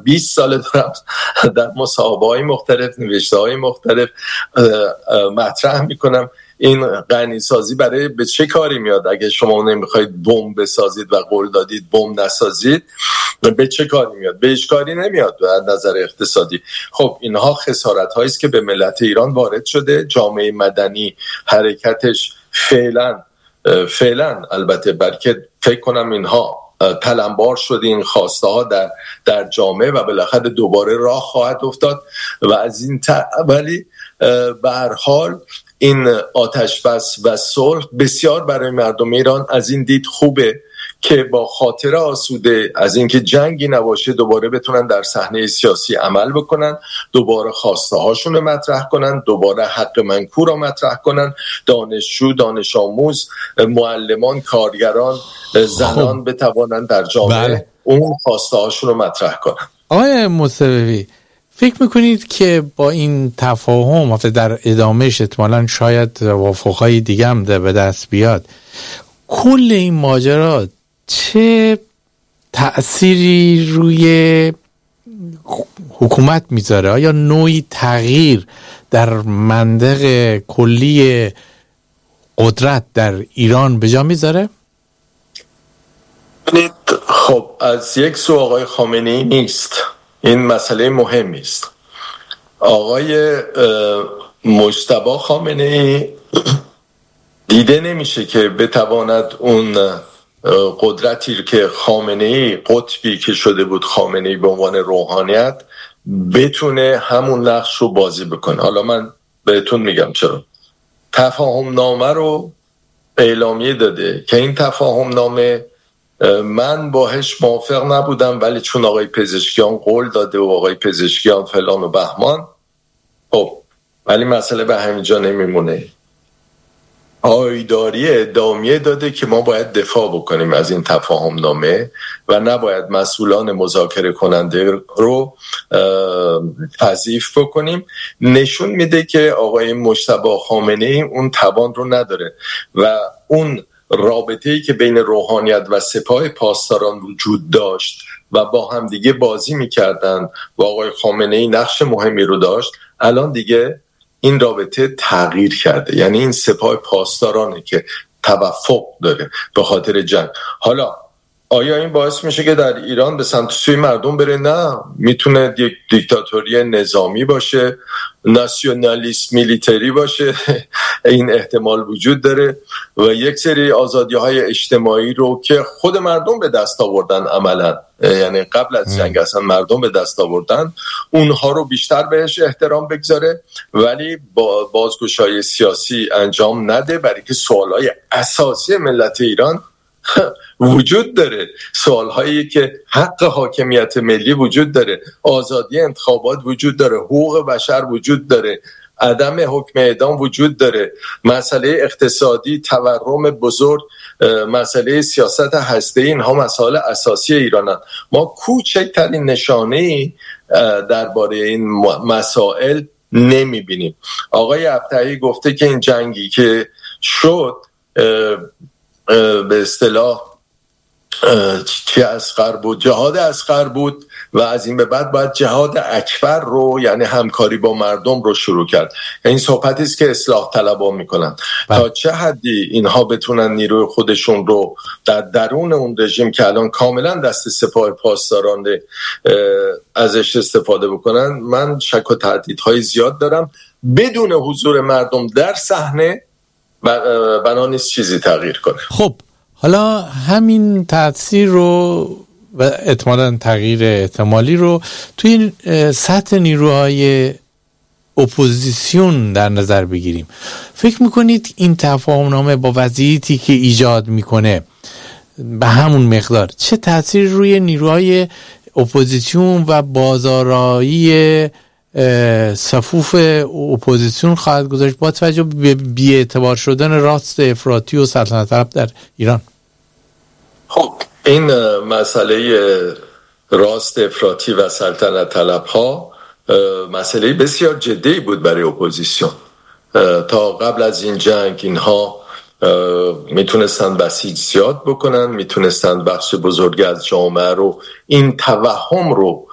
20 سال دارم در مصاحبه‌های مختلف، نوشته‌های مختلف مطرح میکنم این غنیسازی برای به چه کاری میاد. اگه شما نمیخواید بمب بسازید و قول دادید بمب نسازید، به چه کاری میاد؟ به هیچ کاری نمیاد از نظر اقتصادی. خب اینها خسارت هایی است که به ملت ایران وارد شده. جامعه مدنی حرکتش فعلا البته، بلکه فکر کنم اینها تلمبار شده این خواسته ها در جامعه و بالاخره دوباره راه خواهد افتاد و از این ولی به هر حال این آتش بس و صلح بسیار برای مردم ایران از این دید خوبه که با خاطر آسوده از اینکه جنگی نباشه دوباره بتونن در صحنه سیاسی عمل بکنن، دوباره خواسته هاشون رو مطرح کنن، دوباره حق منکور رو مطرح کنن، دانشجو، دانش آموز، معلمان، کارگران، زنان بتوانن در جامعه اون خواسته هاشون رو مطرح کنن. آقای موسوی، فکر میکنید که با این تفاهم در ادامهش احتمالاً شاید توافقهای دیگه هم به دست بیاد، کل این ماجرا چه تأثیری روی حکومت میذاره؟ آیا نوعی تغییر در منطق کلی قدرت در ایران به جا میذاره؟ خب از یک سو آقای خامنه‌ای نیست، این مسئله مهمی است. آقای مجتبی خامنه‌ای دیده نمیشه که بتواند اون قدرتی که خامنه‌ای، قطبی که شده بود خامنه‌ای به عنوان روحانیت، بتونه همون نقش رو بازی بکنه. حالا من بهتون میگم چرا. تفاهم نامه رو اعلامیه داده که این تفاهم نامه من باهاش موافق نبودم، ولی چون آقای پزشکیان قول داده و آقای پزشکیان فلان و بهمان، خب ولی مسئله به همینجا نمیمونه. پایداری اعلامیه داده که ما باید دفاع بکنیم از این تفاهم نامه و نباید مسئولان مذاکره کننده رو تضعیف بکنیم. نشون میده که آقای مجتبی خامنه‌ای اون توان رو نداره و اون رابطه‌ای که بین روحانیت و سپاه پاسداران وجود داشت و با هم دیگه بازی میکردن و آقای خامنه‌ای نقش مهمی رو داشت، الان دیگه این رابطه تغییر کرده. یعنی این سپاه پاسدارانه که توفق داره به خاطر جنگ. حالا آیا این باعث میشه که در ایران به سمت سوی مردم بره؟ نه، میتونه یک دیکتاتوری نظامی باشه، ناسیونالیسم میلیتری باشه این احتمال وجود داره و یک سری آزادی‌های اجتماعی رو که خود مردم به دست آوردن عملاً، یعنی قبل از جنگ اصلا مردم به دست آوردن، اونها رو بیشتر بهش احترام بگذاره ولی با بازگشایی سیاسی انجام نده، برای که سوالای اساسی ملت ایران وجود داره. سوالهایی که حق حاکمیت ملی وجود داره، آزادی انتخابات وجود داره، حقوق بشر وجود داره، عدم حکم اعدام وجود داره، مسئله اقتصادی، تورم بزرگ، مسئله سیاست هسته‌ای، اینها مسائل اساسی ایرانن. ما کوچکترین نشانه‌ای درباره این مسائل نمیبینیم. آقای ابطحی گفته که این جنگی که شد به اصطلاح چی اصغر بود، جهاد اصغر بود و از این به بعد باید جهاد اکبر رو، یعنی همکاری با مردم رو شروع کرد. این صحبتی است که اصلاح طلبا میکنن. تا چه حدی اینها بتونن نیروی خودشون رو در درون اون رژیم که الان کاملا دست سپاه پاسداران ازش استفاده بکنن، من شک و تردیدهای زیاد دارم. بدون حضور مردم در صحنه بنا نیست چیزی تغییر کنه. خب حالا همین تأثیر رو و احتمالاً تغییر احتمالی رو توی سطح نیروهای اپوزیسیون در نظر بگیریم. فکر میکنید این تفاهمنامه با وضعیتی که ایجاد میکنه به همون مقدار چه تأثیر روی نیروهای اپوزیسیون و بازارایی صفوف اپوزیسیون خواهد گذاشت با توجه به بی‌اعتبار شدن راست افراطی و سلطنت طلب در ایران؟ خب این مسئله راست افراطی و سلطنت طلب ها مسئله بسیار جدی بود برای اپوزیسیون. تا قبل از این جنگ اینها میتونستن بسیج زیاد بکنن، میتونستن بخش بزرگی از جامعه رو این توهم رو